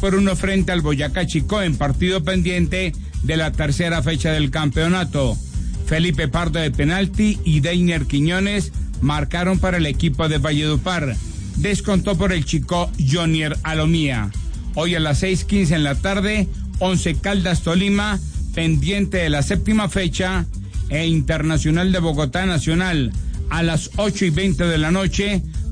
2-1 frente al Boyacá Chicó en partido pendiente de la tercera fecha del campeonato. Felipe Pardo de penalti y Deiner Quiñones marcaron para el equipo de Valledupar. Descontó por el Chicó Jonier Alomía. Hoy a las 6:15 en la tarde, Once Caldas Tolima, pendiente de la séptima fecha, e Internacional de Bogotá Nacional a las 8:20 de la noche,